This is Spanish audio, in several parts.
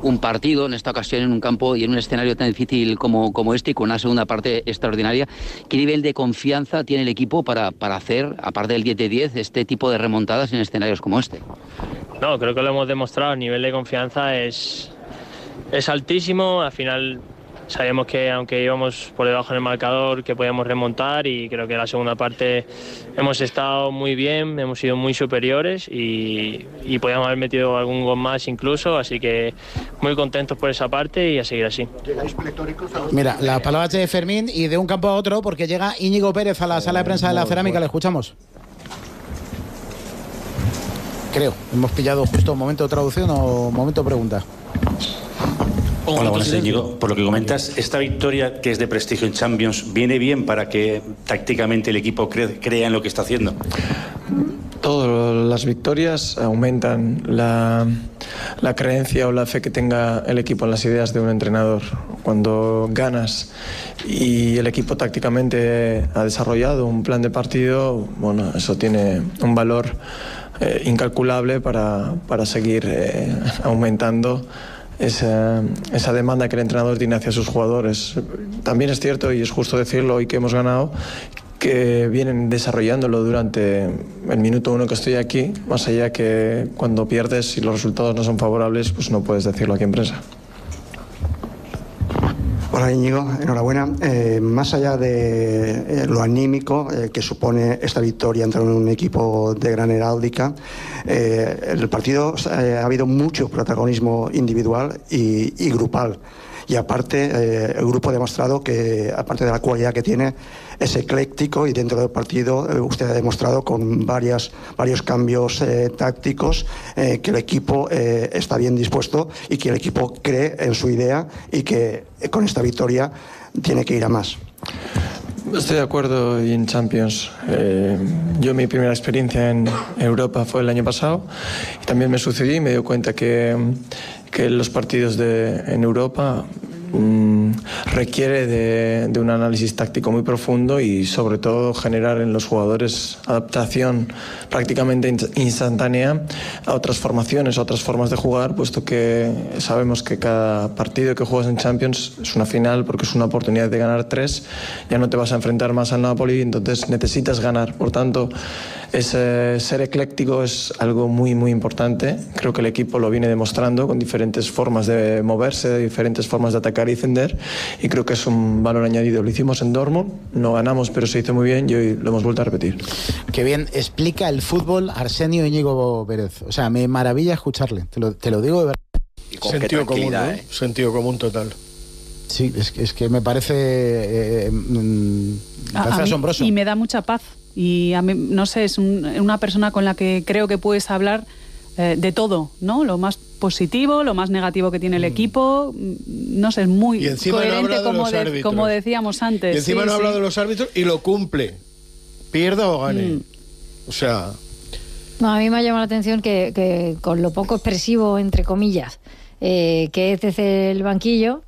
un partido, en esta ocasión en un campo y en un escenario tan difícil como este, y con una segunda parte extraordinaria. ¿Qué nivel de confianza tiene el equipo para hacer, aparte del 10 de 10, este tipo de remontadas en escenarios como este? No, creo que lo hemos demostrado. El nivel de confianza es altísimo. Al final sabíamos que aunque íbamos por debajo en el marcador, que podíamos remontar, y creo que en la segunda parte hemos estado muy bien, hemos sido muy superiores y podíamos haber metido algún gol más incluso, así que muy contentos por esa parte y a seguir así. Mira, las palabras de Fermín, y de un campo a otro, porque llega Íñigo Pérez a la sala de prensa de la Cerámica. Le escuchamos. Creo, hemos pillado justo un momento de traducción o momento de pregunta. Hola, buenas, Íñigo. Por lo que comentas, esta victoria, que es de prestigio en Champions, ¿viene bien para que tácticamente el equipo crea en lo que está haciendo? Todas las victorias aumentan la creencia o la fe que tenga el equipo en las ideas de un entrenador. Cuando ganas y el equipo tácticamente ha desarrollado un plan de partido, bueno, eso tiene un valor incalculable para seguir aumentando esa demanda que el entrenador tiene hacia sus jugadores. También es cierto, y es justo decirlo hoy que hemos ganado, que vienen desarrollándolo durante el minuto 1 que estoy aquí, más allá que cuando pierdes y los resultados no son favorables, pues no puedes decirlo aquí en prensa. Hola Íñigo, enhorabuena. Más allá de lo anímico que supone esta victoria entre un equipo de gran heráldica, en el partido ha habido mucho protagonismo individual y grupal. Y aparte, el grupo ha demostrado que, aparte de la cualidad que tiene, es ecléctico, y dentro del partido usted ha demostrado con varios cambios tácticos que el equipo está bien dispuesto y que el equipo cree en su idea y que con esta victoria tiene que ir a más. Estoy de acuerdo, y en Champions. Yo mi primera experiencia en Europa fue el año pasado, y también me sucedió y me dio cuenta que los partidos en Europa requiere de un análisis táctico muy profundo y sobre todo generar en los jugadores adaptación prácticamente instantánea a otras formaciones, a otras formas de jugar, puesto que sabemos que cada partido que juegas en Champions es una final, porque es una oportunidad de ganar 3, ya no te vas a enfrentar más al Napoli, entonces necesitas ganar. Por tanto, ser ecléctico es algo muy muy importante. Creo que el equipo lo viene demostrando con diferentes formas de moverse, diferentes formas de atacar y defender, y creo que es un valor añadido. Lo hicimos en Dortmund, no ganamos, pero se hizo muy bien, y hoy lo hemos vuelto a repetir. Qué bien explica el fútbol Arsenio Íñigo Pérez. O sea, me maravilla escucharle, te lo digo de verdad. Y con sentido común, ¿no? Sentido común total. Sí, es que me parece asombroso. Y me da mucha paz. Y a mí, no sé, es una persona con la que creo que puedes hablar de todo, ¿no? Lo más positivo, lo más negativo que tiene el equipo, no sé, es muy coherente, no como decíamos antes. Y encima no ha hablado de los árbitros y lo cumple, pierda o gane. O sea... No, a mí me ha llamado la atención que con lo poco expresivo, entre comillas, que es desde el banquillo,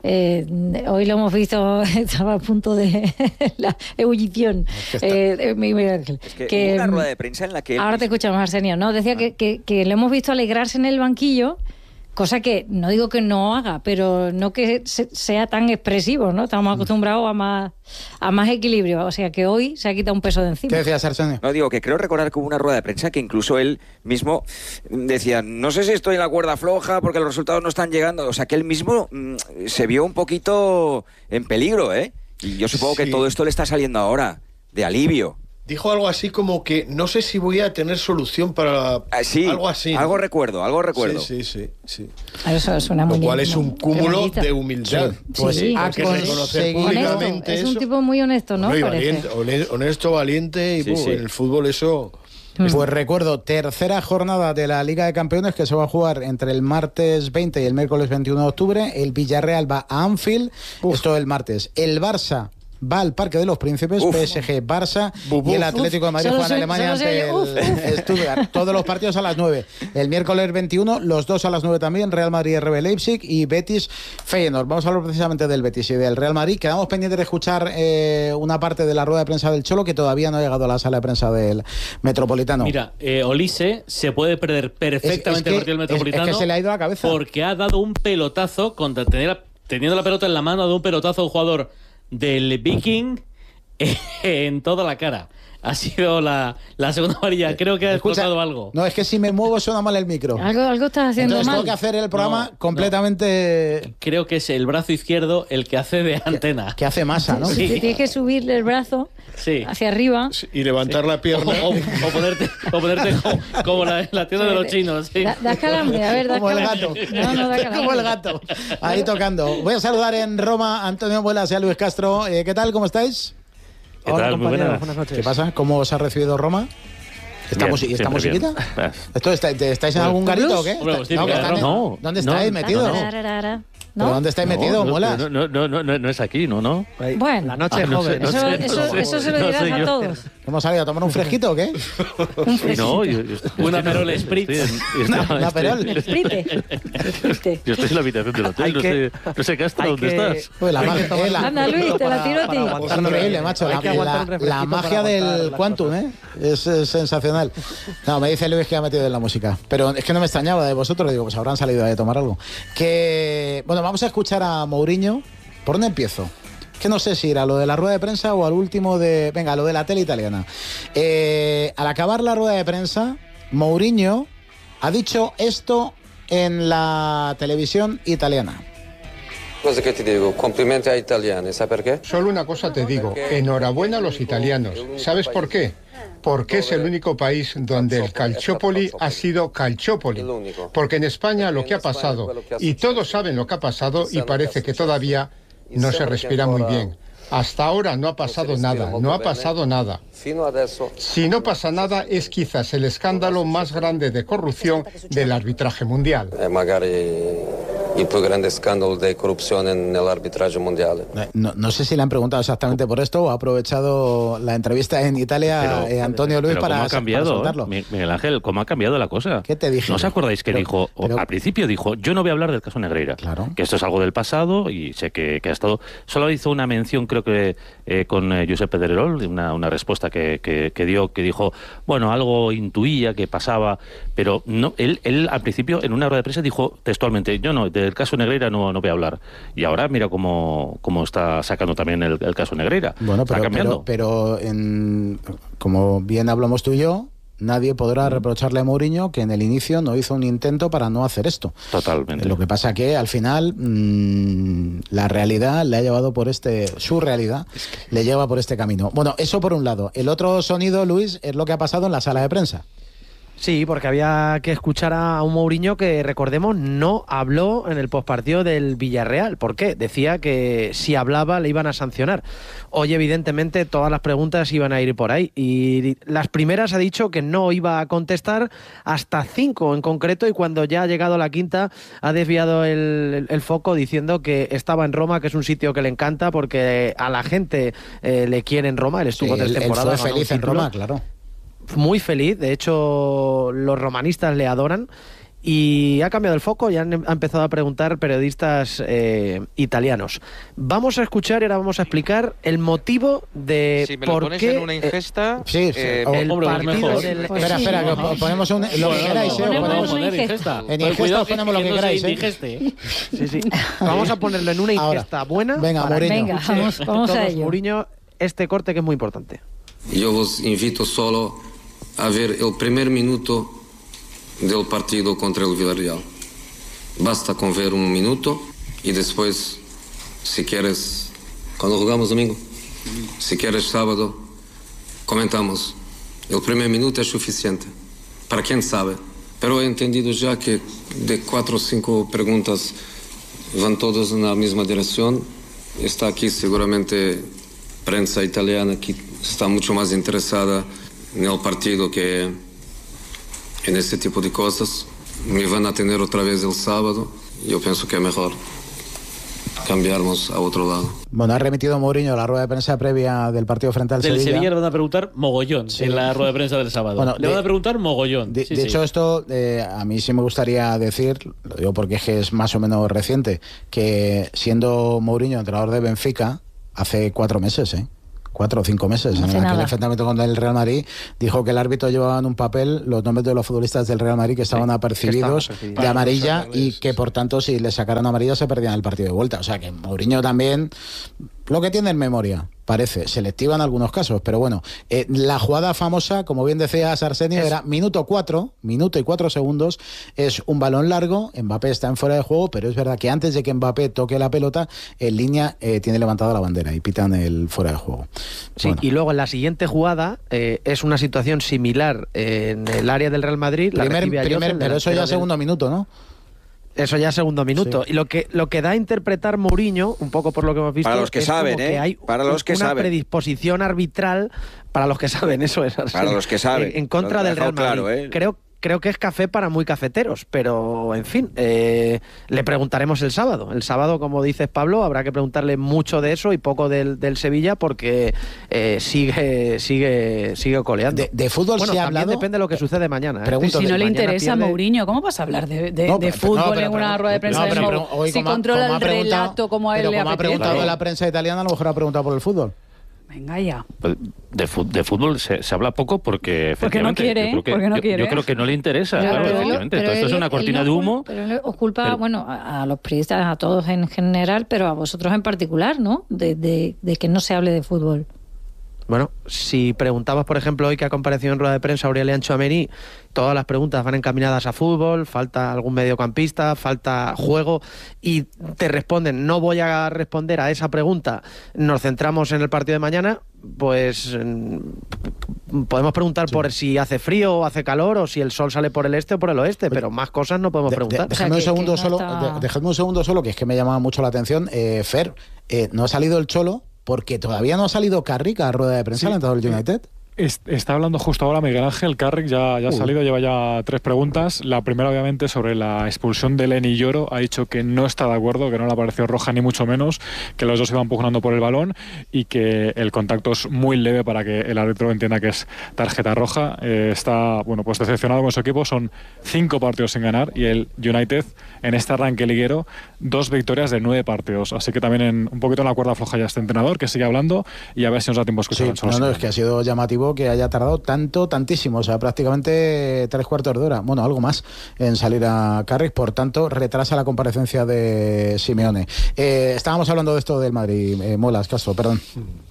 hoy lo hemos visto, estaba a punto de la ebullición. Es que hubo una rueda de prensa en la que... Ahora te escuchamos, Arsenio, ¿no? Decía que lo hemos visto alegrarse en el banquillo, cosa que no digo que no haga, pero no que sea tan expresivo, ¿no? Estamos acostumbrados a más equilibrio, o sea que hoy se ha quitado un peso de encima. ¿Qué decías, Arsenio? No, digo que creo recordar que hubo una rueda de prensa que incluso él mismo decía, no sé si estoy en la cuerda floja porque los resultados no están llegando, o sea que él mismo se vio un poquito en peligro, ¿eh? Y yo supongo que todo esto le está saliendo ahora, de alivio. Dijo algo así como que no sé si voy a tener solución para... sí, algo así, ¿no? Algo recuerdo. Sí. Eso suena muy bien. Lo cual es un cúmulo de humildad. Sí. Pues sí. Porque reconocer públicamente es un tipo muy honesto, ¿no? Honesto, valiente, y en el fútbol eso... Pues recuerdo, tercera jornada de la Liga de Campeones, que se va a jugar entre el martes 20 y el miércoles 21 de octubre. El Villarreal va a Anfield, esto el martes. El Barça va al Parque de los Príncipes, PSG, Barça y el Atlético de Madrid juega en Alemania ante el Stuttgart. Todos los partidos a las 9. El miércoles 21, los dos a las 9 también, Real Madrid, RB Leipzig y Betis, Feyenoord. Vamos a hablar precisamente del Betis y del Real Madrid. Quedamos pendientes de escuchar una parte de la rueda de prensa del Cholo que todavía no ha llegado a la sala de prensa del Metropolitano. Mira, Olise se puede perder perfectamente el partido del Metropolitano. Es que se le ha ido la cabeza. Porque ha dado un pelotazo teniendo la pelota en la mano, ha dado un pelotazo a un jugador del Viking en toda la cara. Ha sido la segunda amarilla. Creo que ha explotado algo. No, es que si me muevo suena mal el micro. Algo estás haciendo Entonces mal. tengo que hacer el programa completamente... Creo que es el brazo izquierdo el que hace de antena. Que hace masa, ¿no? Sí. Tienes que subirle el brazo hacia arriba. Y levantar la pierna. O ponerte como la tienda de los chinos. Sí. Da calambre, a ver, da Como el calambre. gato. No, da calambre. Como el gato. Ahí tocando. Voy a saludar en Roma a Antonio Buelas y a Luis Castro. ¿Qué tal? ¿Cómo estáis? ¿Qué tal? Muy buenas noches. ¿Qué pasa? ¿Cómo os ha recibido Roma? ¿Esta musiquita? ¿Estáis en algún garito o qué? No. ¿Dónde estáis metidos? ¿No? ¿Pero dónde estáis metidos, Molas? No es aquí, ¿no? Bueno, la noche es joven. Eso se lo dirás a todos. ¿Hemos salido a tomar un fresquito o qué? Un fresquito. No, un Aperol Spritz. Un Aperol. Sprite. Yo estoy en la habitación del hotel, no sé Castro, ¿dónde estás? Anda, Luis, te la tiro a ti. Es increíble, macho. La magia del Quantum, es sensacional. No, me dice Luis que ha metido en la música. Pero es que no me extrañaba de vosotros. Digo, pues habrán salido a tomar algo. Bueno, vamos a escuchar a Mourinho. ¿Por dónde empiezo? Que no sé si ir a lo de la rueda de prensa o al último de... Venga, lo de la tele italiana. Al acabar la rueda de prensa, Mourinho ha dicho esto en la televisión italiana. Cosa que te digo, complimenti a italiani, ¿sabes por qué? Solo una cosa te digo, enhorabuena a los italianos. ¿Sabes por qué? Porque es el único país donde el Calciopoli ha sido Calciopoli. Porque en España lo que ha pasado, y todos saben lo que ha pasado, y parece que todavía no se respira muy bien. Hasta ahora no ha pasado nada, no ha pasado nada. Si no pasa nada, es quizás el escándalo más grande de corrupción del arbitraje mundial. El más grande escándalo de corrupción en el arbitraje mundial. No sé si le han preguntado exactamente por esto o ha aprovechado la entrevista en Italia Antonio Luis para soltarlo. Miguel Ángel, ¿cómo ha cambiado la cosa? ¿Qué te dije? ¿No os acordáis que dijo, al principio dijo, yo no voy a hablar del caso Negreira? Claro. Que esto es algo del pasado y sé que ha estado... Solo hizo una mención, creo que con Josep Pedrerol, una respuesta que dio, que dijo, bueno, algo intuía que pasaba, pero no, él al principio en una rueda de prensa dijo textualmente, yo no, del caso Negreira no voy a hablar. Y ahora mira cómo está sacando también el caso Negreira. Bueno, está cambiando. pero como bien hablamos tú y yo, nadie podrá reprocharle a Mourinho que en el inicio no hizo un intento para no hacer esto. Totalmente. Lo que pasa que al final la realidad le ha llevado por su realidad le lleva por este camino. Bueno, eso por un lado. El otro sonido, Luis, es lo que ha pasado en la sala de prensa. Sí, porque había que escuchar a un Mourinho que, recordemos, no habló en el postpartido del Villarreal. ¿Por qué? Decía que si hablaba le iban a sancionar. Hoy, evidentemente, todas las preguntas iban a ir por ahí. Y las primeras ha dicho que no iba a contestar, hasta 5 en concreto, y cuando ya ha llegado a la quinta ha desviado el foco diciendo que estaba en Roma, que es un sitio que le encanta porque a la gente le quiere en Roma. Él estuvo 3 temporadas. Él fue feliz en Roma, claro. Muy feliz, de hecho los romanistas le adoran, y ha cambiado el foco y ha empezado a preguntar periodistas italianos. Vamos a escuchar y ahora vamos a explicar el motivo de si me por lo pones qué en una ingesta, el partido del... Espera, que ponemos lo que queráis. En ingesta ponemos lo que queráis. Sí. Vamos a ponerlo en una ingesta buena. Venga, Mourinho. Venga, vamos a ello. Mourinho, este corte que es muy importante. Yo os invito solo a ver el primer minuto del partido contra el Villarreal. Basta con ver un minuto y después, si quieres, cuando jugamos domingo, si quieres sábado, comentamos. El primer minuto es suficiente, para quien sabe. Pero he entendido ya que de 4 o 5 preguntas van todas en la misma dirección. Está aquí seguramente prensa italiana que está mucho más interesada en el partido que en este tipo de cosas. Me van a tener otra vez el sábado. Yo pienso que es mejor cambiarmos a otro lado. Bueno, ha remitido Mourinho la rueda de prensa previa del partido frente al Sevilla. Del Sevilla le van a preguntar mogollón en la rueda de prensa del sábado. Bueno, le van a preguntar mogollón. De hecho, esto a mí sí me gustaría decir, lo digo porque es más o menos reciente, que siendo Mourinho entrenador de Benfica hace 4 meses, 4 o 5 meses, en aquel enfrentamiento contra el Real Madrid, dijo que el árbitro llevaba en un papel los nombres de los futbolistas del Real Madrid que estaban apercibidos de amarilla y que por tanto si le sacaran amarilla se perdían el partido de vuelta. O sea que Mourinho también lo que tiene en memoria, parece, selectiva en algunos casos, pero bueno, la jugada famosa, como bien decías Arsenio, era minuto y 4 segundos, es un balón largo, Mbappé está en fuera de juego, pero es verdad que antes de que Mbappé toque la pelota, en línea tiene levantada la bandera y pitan el fuera de juego. Sí, bueno. Y luego en la siguiente jugada es una situación similar en el área del Real Madrid. Pero eso ya segundo minuto, ¿no? Eso ya segundo minuto. Sí. Y lo que da a interpretar Mourinho, un poco por lo que hemos visto, para los que saben, que hay una predisposición arbitral, para los que saben, eso es. Para los que saben. En contra del Real Madrid. Claro, Creo que es café para muy cafeteros, pero en fin, le preguntaremos el sábado. El sábado, como dices Pablo, habrá que preguntarle mucho de eso y poco del Sevilla porque sigue coleando. De fútbol se ha hablado. Depende de lo que sucede mañana. Si no le interesa a Mourinho, ¿cómo vas a hablar de fútbol en una rueda de prensa de Mourinho? Si controla el relato como a él le apetece. Como ha preguntado la prensa italiana, a lo mejor ha preguntado por el fútbol. Venga ya. De fútbol se habla poco porque no quiere, yo creo que no le interesa. Claro, efectivamente. Pero esto es una cortina de humo. Pero os culpa, a los periodistas, a todos en general, pero a vosotros en particular, ¿no? De que no se hable de fútbol. Bueno, si preguntamos, por ejemplo, hoy que ha comparecido en rueda de prensa Aurélien Tchouaméni, todas las preguntas van encaminadas a fútbol, falta algún mediocampista, falta juego, y te responden, no voy a responder a esa pregunta, nos centramos en el partido de mañana, pues podemos preguntar por si hace frío o hace calor, o si el sol sale por el este o por el oeste, pero más cosas no podemos preguntar. Dejadme un segundo solo, que es que me llama mucho la atención. Fer, ¿no ha salido el Cholo? Porque todavía no ha salido Carrick a rueda de prensa, el entrenador del United. Está hablando justo ahora Miguel Ángel. Carrick ya ha salido, lleva ya 3 preguntas. La primera, obviamente, sobre la expulsión de Lenny Yoro. Ha dicho que no está de acuerdo, que no le ha parecido roja ni mucho menos, que los dos iban pugnando por el balón y que el contacto es muy leve para que el árbitro entienda que es tarjeta roja. Está pues decepcionado con su equipo. Son 5 partidos sin ganar y el United, en este arranque liguero, 2 victorias de 9 partidos. Así que también un poquito en la cuerda floja ya este entrenador, que sigue hablando, y a ver si nos da tiempo a escuchar. Es que ha sido llamativo que haya tardado tantísimo, o sea, prácticamente 3/4 de hora, algo más, en salir a Carrick, por tanto, retrasa la comparecencia de Simeone. Estábamos hablando de esto del Madrid, Molas, Castro, perdón.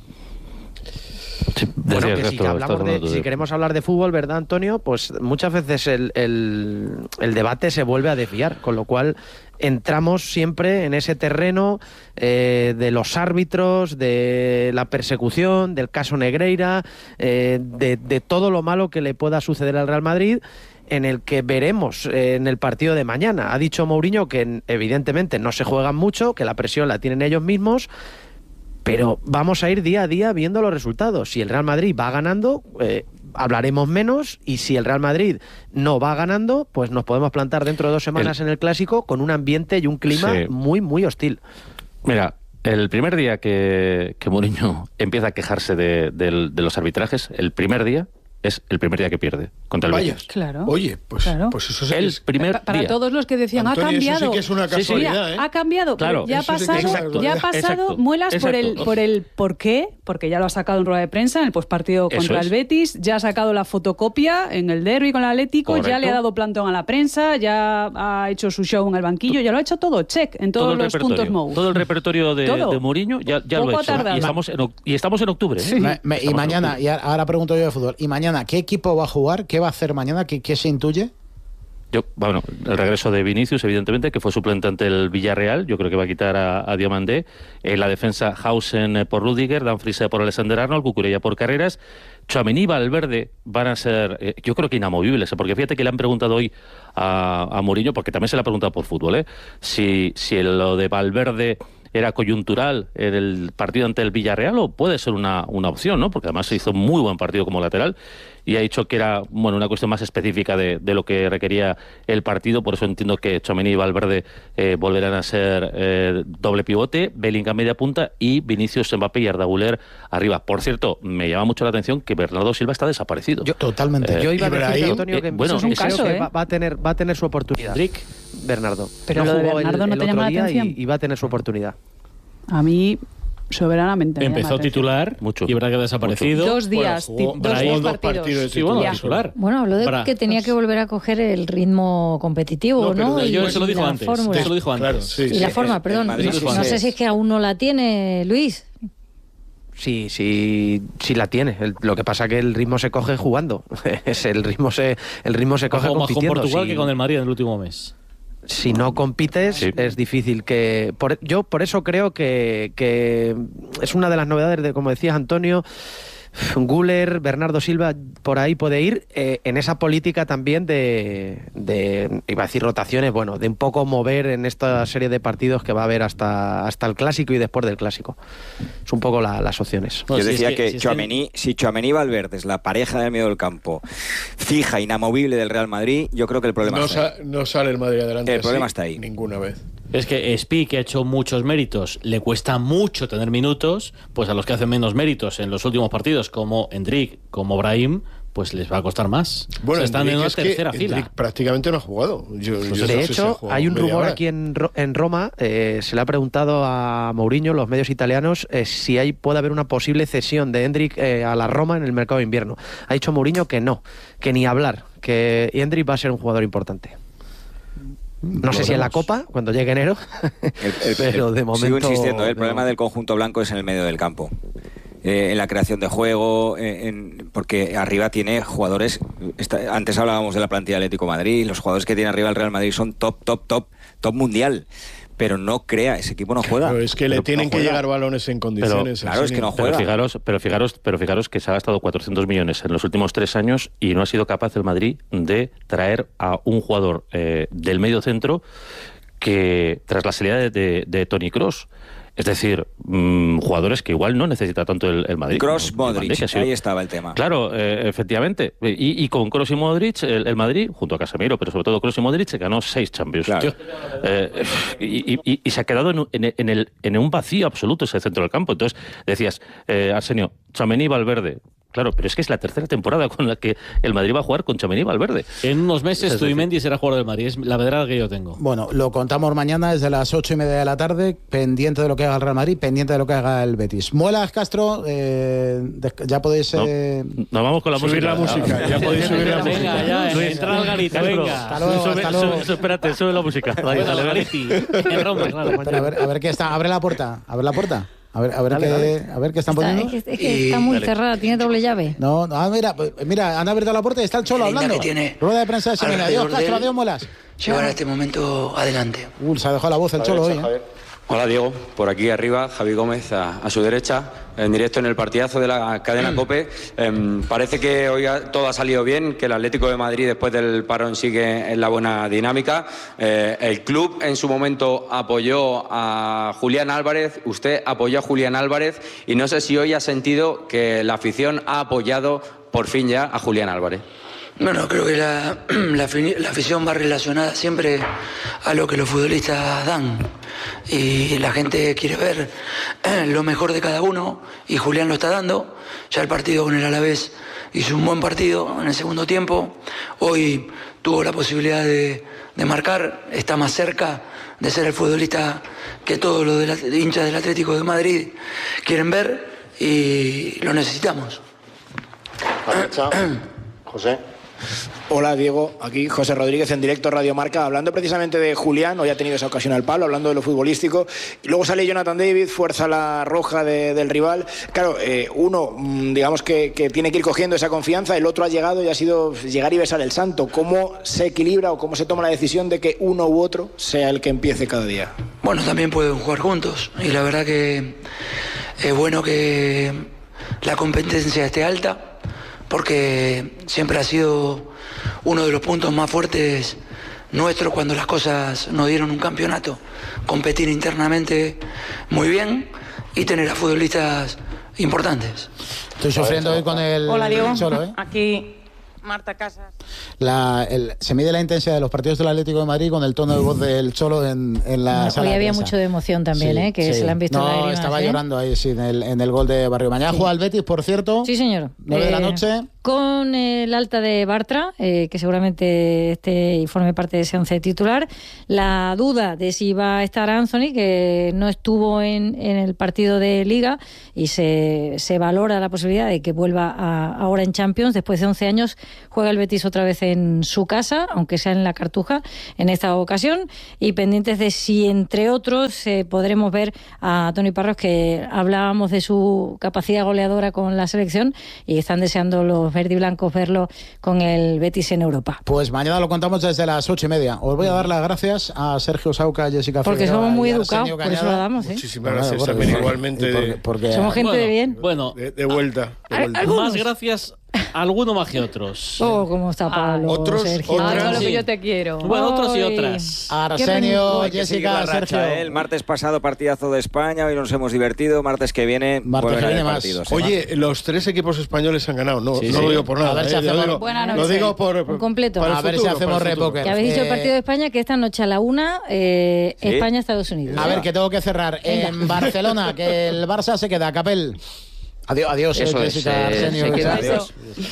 Sí, si queremos hablar de fútbol, ¿verdad, Antonio? Pues muchas veces el debate se vuelve a desviar, con lo cual entramos siempre en ese terreno de los árbitros, de la persecución, del caso Negreira, de todo lo malo que le pueda suceder al Real Madrid, en el que veremos en el partido de mañana. Ha dicho Mourinho que evidentemente no se juegan mucho, que la presión la tienen ellos mismos, pero vamos a ir día a día viendo los resultados. Si el Real Madrid va ganando, hablaremos menos, y si el Real Madrid no va ganando, pues nos podemos plantar dentro de 2 semanas en el Clásico con un ambiente y un clima muy, muy hostil. Mira, el primer día que Mourinho empieza a quejarse de los arbitrajes, el primer día es el primer día que pierde contra el Betis. Claro. Oye, pues eso es el primer día. Para todos los que decían, Antonio, ha cambiado. Eso sí que es una casualidad, ha cambiado, claro. Ya ha pasado muelas por el por qué, porque ya lo ha sacado en rueda de prensa en el postpartido contra el Betis, ya ha sacado la fotocopia en el derbi con el Atlético, ya le ha dado plantón a la prensa, ya ha hecho su show en el banquillo, ya lo ha hecho todo, check, en todos los puntos Mou. Todo el repertorio de Mourinho ya lo ha hecho. Y estamos en octubre. Sí. Y mañana, y ahora pregunto yo de fútbol, y mañana, ¿qué equipo va a jugar? ¿Qué va a hacer mañana? ¿Qué se intuye? El regreso de Vinicius, evidentemente, que fue suplente ante el Villarreal. Yo creo que va a quitar a Diomandé. La defensa, Hausen por Rüdiger, Dumfries por Alexander-Arnold, Cucurella por Carreras. Tchouaméni y Valverde van a ser, yo creo que inamovibles, porque fíjate que le han preguntado hoy a Mourinho, porque también se le ha preguntado por fútbol, si lo de Valverde era coyuntural en el partido ante el Villarreal, o puede ser una opción, ¿no? Porque además se hizo muy buen partido como lateral. y ha dicho que era una cuestión más específica de lo que requería el partido. Por eso entiendo que Tchouaméni y Valverde volverán a ser doble pivote, Bellingham media punta y Vinicius, Mbappé y Arda Güler arriba. Por cierto, me llama mucho la atención que Bernardo Silva está desaparecido. Totalmente. Yo iba a decir, Antonio, que eso es un caso, va a tener su oportunidad. Bernardo. Pero lo de Bernardo no te llama la atención. Y va a tener su oportunidad. A mí, soberanamente. Empezó titular y verdad que ha desaparecido. 2 días, dos partidos. Sí, titular. Bueno, habló de que tenía que volver a coger el ritmo competitivo, ¿no? Yo se lo dijo antes. Claro, y la forma, perdón. No sé si es que aún no la tiene, Luis. Sí la tiene. Lo que pasa es que el ritmo se coge jugando. el ritmo se coge compitiendo. Más con Portugal que con el Madrid en el último mes. Si no compites, es difícil que... Yo por eso creo que es una de las novedades como decías, Antonio. Güler, Bernardo Silva, por ahí puede ir en esa política también de iba a decir rotaciones, de un poco mover en esta serie de partidos que va a haber hasta el Clásico y después del Clásico. Es un poco las opciones. Yo decía si Tchouaméni y Valverde es la pareja del medio del campo fija, inamovible del Real Madrid, yo creo que el problema está ahí. No sale el Madrid adelante. El problema está ahí. Ninguna vez. Es que Spi, que ha hecho muchos méritos, le cuesta mucho tener minutos, pues a los que hacen menos méritos en los últimos partidos, como Endrick, como Brahim, pues les va a costar más. Bueno, están en una tercera fila. Endrick prácticamente no ha jugado. De hecho, hay un rumor aquí en Roma, se le ha preguntado a Mourinho, los medios italianos, si puede haber una posible cesión de Endrick a la Roma en el mercado de invierno. Ha dicho Mourinho que no, que ni hablar, que Endrick va a ser un jugador importante. No sé si en la Copa, cuando llegue enero, pero de momento... Sigo insistiendo, el problema del conjunto blanco es en el medio del campo. En la creación de juego, porque arriba tiene jugadores... Antes hablábamos de la plantilla del Atlético de Madrid, los jugadores que tiene arriba el Real Madrid son top mundial. Pero no crea, ese equipo no juega. Pero es que le tienen que llegar balones en condiciones. Claro, es que no juega. Pero fijaros que se ha gastado 400 millones en los últimos 3 años y no ha sido capaz el Madrid de traer a un jugador del medio centro que, tras la salida de Toni Kroos, es decir, jugadores que igual no necesita tanto el Madrid. Kroos, Modric, ahí estaba el tema. Claro, efectivamente. Y con Kroos y Modric, el Madrid, junto a Casemiro, pero sobre todo Kroos y Modric, se ganó 6 Champions. Claro. Y se ha quedado en un vacío absoluto ese centro del campo. Entonces, decías, Arsenio, Tchouaméni y Valverde. Claro, pero es que es la tercera temporada con la que el Madrid va a jugar con Tchouaméni y Valverde. En unos meses Zubimendi será jugador del Madrid, es la verdad que yo tengo. Bueno, lo contamos mañana desde las 8:30 de la tarde, pendiente de lo que haga el Real Madrid, pendiente de lo que haga el Betis. Muelas, Castro, ya podéis... Nos vamos con la música. Ya podéis subir la música. Venga, ya, entra al garito, venga. Hasta luego. Espérate, sube la música. Dale, Gariti. En Roma, claro. Pero a ver qué está. Abre la puerta. A ver qué están poniendo. Es que está muy cerrada, tiene doble llave. No, mira, han abierto la puerta y está el Cholo hablando. Que tiene rueda de prensa de Semana. Adiós, Castro, adiós, Muelas. Llevar a este momento adelante. Se ha dejado la voz el Cholo hoy. Hola Diego, por aquí arriba, Javi Gómez a su derecha, en directo en el partidazo de la cadena COPE. Parece que hoy todo ha salido bien, que el Atlético de Madrid después del parón sigue en la buena dinámica. El club en su momento apoyó a Julián Álvarez, usted apoyó a Julián Álvarez y no sé si hoy ha sentido que la afición ha apoyado por fin ya a Julián Álvarez. Bueno, creo que la afición va relacionada siempre a lo que los futbolistas dan. Y la gente quiere ver lo mejor de cada uno y Julián lo está dando. Ya el partido con el Alavés hizo un buen partido en el segundo tiempo. Hoy tuvo la posibilidad de marcar, está más cerca de ser el futbolista que todos los hinchas del Atlético de Madrid quieren ver y lo necesitamos. José. Hola Diego, aquí José Rodríguez en directo Radio Marca, hablando precisamente de Julián. Hoy ha tenido esa ocasión al palo, hablando de lo futbolístico, y luego sale Jonathan David, fuerza la roja del rival. Claro, uno digamos que tiene que ir cogiendo esa confianza, el otro ha llegado y ha sido llegar y besar el santo. ¿Cómo se equilibra o cómo se toma la decisión de que uno u otro sea el que empiece cada día? Bueno, también pueden jugar juntos y la verdad que es bueno que la competencia esté alta, porque siempre ha sido uno de los puntos más fuertes nuestros cuando las cosas nos dieron un campeonato. Competir internamente muy bien y tener a futbolistas importantes. Estoy sufriendo hoy con el... Hola Diego, Cholo, ¿eh? Aquí Marta Casas. Se mide la intensidad de los partidos del Atlético de Madrid con el tono de voz del Cholo en la sala. Hoy había mucho de emoción también, que se le han visto lágrimas. No, estaba llorando ahí en el gol de Barrio. Mañana juega el Betis, por cierto. Sí, señor. 9 de la noche. Con el alta de Bartra, que seguramente esté y forme parte de ese 11 titular. La duda de si va a estar Anthony, que no estuvo en el partido de Liga, y se valora la posibilidad de que vuelva ahora en Champions. Después de 11 años juega el Betis otra vez en su casa, aunque sea en la Cartuja en esta ocasión, y pendientes de si, entre otros, podremos ver a Toni Parros, que hablábamos de su capacidad goleadora con la selección, y están deseando los verdiblancos verlo con el Betis en Europa. Pues mañana lo contamos desde las 8:30. Os voy a dar las gracias a Sergio Sauca, Jessica Porque Figueroa, somos muy educados, por eso lo damos. Muchísimas gracias también, igualmente. Porque somos gente de bien. Bueno, de vuelta. Más gracias alguno más que otros. ¿Cómo está Pablo? Otros, Sergio? Todo lo que yo te quiero. Bueno, otros y otras. Arsenio, Jessica, Sergio. El martes pasado partidazo de España, hoy nos hemos divertido. Martes que viene más. Partidos, Oye, los 3 equipos españoles han ganado. No lo digo por nada. A ver si hacemos, lo digo por completo. A ver si hacemos repóker. Que habéis dicho el partido de España, que esta noche a la 1, España-Estados Unidos. A ver, que tengo que cerrar. En Barcelona, que el Barça se queda. Capel. Adiós, eso Jessica, Arsenio. se queda. Adiós.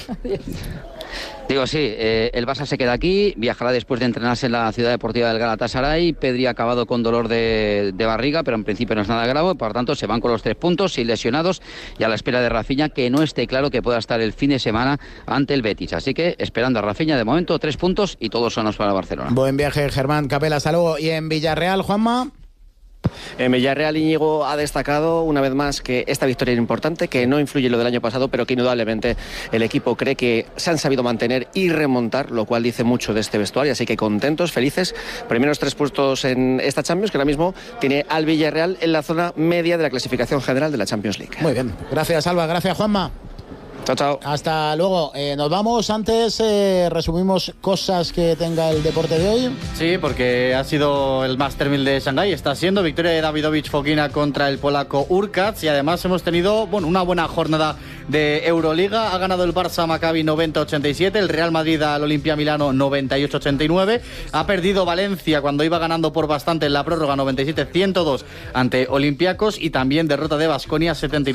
Digo, sí, el Barça se queda aquí, viajará después de entrenarse en la ciudad deportiva del Galatasaray. Pedri ha acabado con dolor de barriga, pero en principio no es nada grave, por tanto se van con los 3 puntos, sin lesionados, y a la espera de Rafinha, que no esté claro que pueda estar el fin de semana ante el Betis. Así que esperando a Rafinha, de momento 3 puntos y todos sonos para Barcelona. Buen viaje, Germán, Capel, hasta luego. Y en Villarreal, Juanma. En Villarreal, Íñigo ha destacado una vez más que esta victoria era importante, que no influye en lo del año pasado, pero que indudablemente el equipo cree que se han sabido mantener y remontar, lo cual dice mucho de este vestuario, así que contentos, felices. Primeros 3 puestos en esta Champions, que ahora mismo tiene al Villarreal en la zona media de la clasificación general de la Champions League. Muy bien, gracias Alba, gracias Juanma. Chao. Hasta luego. Nos vamos. Antes resumimos cosas que tenga el deporte de hoy. Sí, porque ha sido el Master 1000 de Shanghái. Está siendo victoria de Davidovich Fokina contra el polaco Urkacz. Y además hemos tenido una buena jornada de Euroliga. Ha ganado el Barça Maccabi 90-87. El Real Madrid al Olimpia Milano 98-89. Ha perdido Valencia cuando iba ganando por bastante en la prórroga 97-102 ante Olympiacos. Y también derrota de Baskonia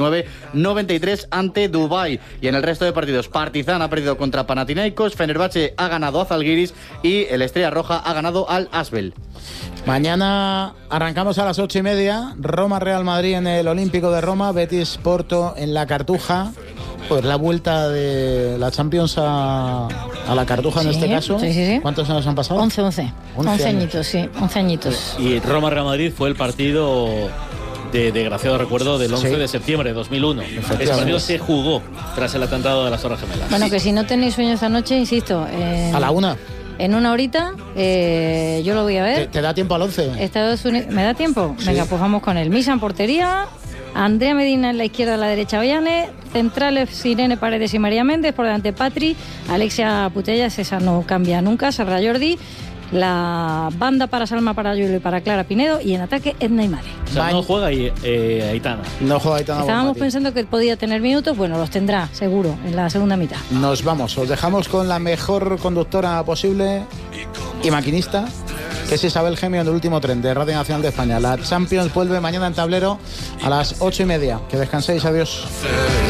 79-93 ante Dubái. Y en el resto de partidos, Partizan ha perdido contra Panathinaikos, Fenerbahce ha ganado a Zalgiris y el Estrella Roja ha ganado al Asvel. Mañana arrancamos a las 8:30, Roma-Real Madrid en el Olímpico de Roma, Betis-Porto en la Cartuja. Pues la vuelta de la Champions a la Cartuja en este caso. Sí. ¿Cuántos años han pasado? 11 añitos, sí, 11 añitos. Y Roma-Real Madrid fue el partido de desgraciado recuerdo del 11 de septiembre de 2001. Ese partido se jugó tras el atentado de las Torres Gemelas. Bueno, que si no tenéis sueño esta noche, insisto. A la 1. En una horita, yo lo voy a ver. ¿Te da tiempo al 11? Estados Unidos. ¿Me da tiempo? Sí. Venga, pues vamos con él. Misa en portería, Andrea Medina en la izquierda, a la derecha Ollane, centrales Irene Paredes y María Méndez, por delante Patri, Alexia Putellas, esa no cambia nunca, Sarra Jordi. La banda para Salma Parayuelo y para Clara Pinedo, y en ataque Edna Imade. O sea, no juega Aitana. No juega Aitana. Estábamos pensando que podía tener minutos, bueno, los tendrá seguro en la segunda mitad. Nos vamos, os dejamos con la mejor conductora posible y maquinista, que es Isabel Gemio en el último tren de Radio Nacional de España. La Champions vuelve mañana en tablero a las 8:30. Que descanséis, adiós.